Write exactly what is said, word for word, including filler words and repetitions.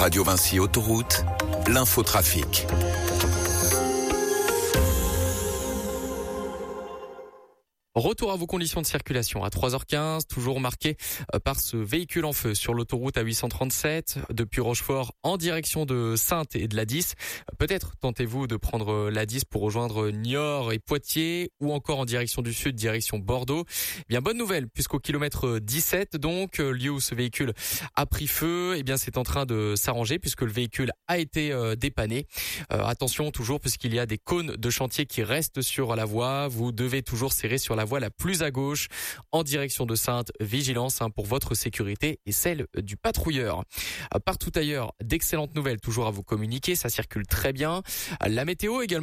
Radio Vinci Autoroute, l'infotrafic. Retour à vos conditions de circulation à trois heures quinze, toujours marqué par ce véhicule en feu sur l'autoroute A huit cent trente-sept depuis Rochefort en direction de Saintes et de l'A dix. Peut-être tentez-vous de prendre l'A dix pour rejoindre Niort et Poitiers ou encore en direction du sud, direction Bordeaux. Eh bien, bonne nouvelle puisqu'au kilomètre dix-sept, donc, lieu où ce véhicule a pris feu, eh bien, c'est en train de s'arranger puisque le véhicule a été euh, dépanné. Euh, attention toujours puisqu'il y a des cônes de chantier qui restent sur la voie. Vous devez toujours serrer sur la voie la plus à gauche en direction de Saintes. Vigilance hein, pour votre sécurité et celle du patrouilleur. Partout ailleurs, d'excellentes nouvelles toujours à vous communiquer. Ça circule très bien. La météo également.